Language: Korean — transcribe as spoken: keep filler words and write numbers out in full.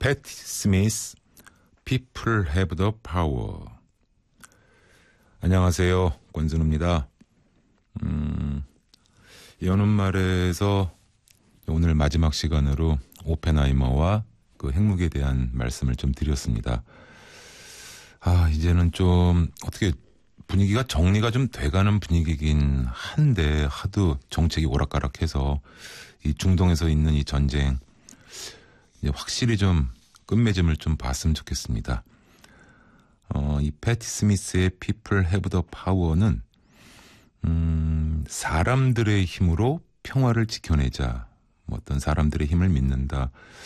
패티 스미스, People Have the Power. 안녕하세요, 권순우입니다. 음, 여는 말에서 오늘 마지막 시간으로 오펜하이머와 그 핵무기에 대한 말씀을 좀 드렸습니다. 아, 이제는 좀 어떻게 분위기가 정리가 좀 돼가는 분위기긴 한데 하도 정책이 오락가락해서 이 중동에서 있는 이 전쟁 이제 확실히 좀 끝맺음을 좀 봤으면 좋겠습니다. 어, 이 패티 스미스의 People Have the Power는 음, 사람들의 힘으로 평화를 지켜내자. 뭐 어떤 사람들의 힘을 믿는다.